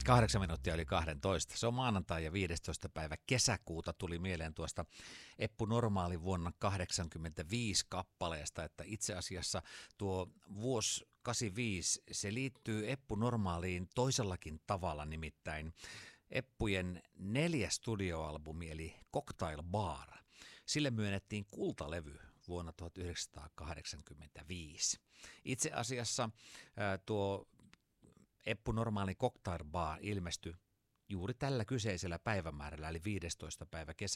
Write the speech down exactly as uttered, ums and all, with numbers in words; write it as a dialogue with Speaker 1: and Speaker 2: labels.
Speaker 1: Kahdeksan minuuttia yli kahdentoista. Se on maanantai ja viidestoista päivä kesäkuuta. Tuli mieleen tuosta Eppu Normaali vuonna kahdeksankymmentäviisi kappaleesta, että itse asiassa tuo vuosi kahdeksankymmentäviisi, se liittyy Eppu Normaaliin toisellakin tavalla, nimittäin Eppujen neljäs studioalbumi eli Cocktail Bar. Sille myönnettiin kultalevy vuonna tuhatyhdeksänsataakahdeksankymmentäviisi. Itse asiassa ää, tuo Eppu Normaali Cocktail Bar ilmestyi juuri tällä kyseisellä päivämäärällä, eli viidestoista päivä kesäkuuta